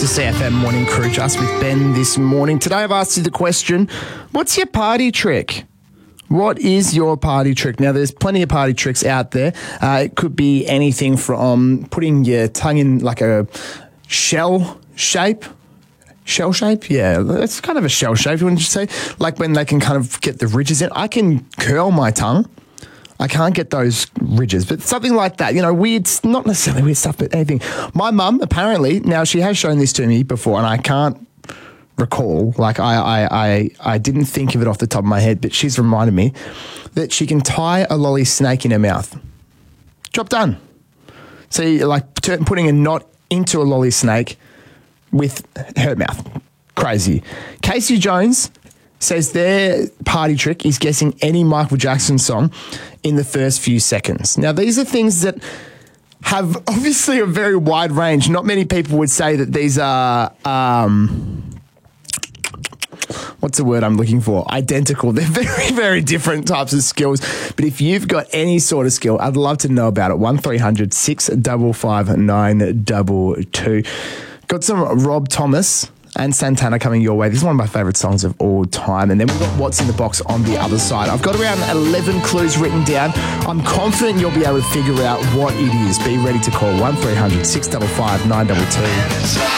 to CFM Morning Crew, just with Ben this morning. Today I've asked you the question, what's your party trick? What is your party trick? Now, there's plenty of party tricks out there. It could be anything from putting your tongue in like a shell shape. Shell shape? Yeah, it's kind of a shell shape, wouldn't you say? Like when they can kind of get the ridges in. I can curl my tongue. I can't get those ridges, but something like that, weird, not necessarily weird stuff, but anything. My mum, apparently, now she has shown this to me before, and I can't recall, like I didn't think of it off the top of my head, but she's reminded me that she can tie a lolly snake in her mouth. Job done. So putting a knot into a lolly snake with her mouth. Crazy. Casey Jones says their party trick is guessing any Michael Jackson song in the first few seconds. Now, these are things that have obviously a very wide range. Not many people would say that these are, what's the word I'm looking for? Identical. They're very, very different types of skills. But if you've got any sort of skill, I'd love to know about it. 1300 655 922. Got some Rob Thomas and Santana coming your way. This is one of my favourite songs of all time. And then we've got What's in the Box on the other side. I've got around 11 clues written down. I'm confident you'll be able to figure out what it is. Be ready to call 1300 655 922.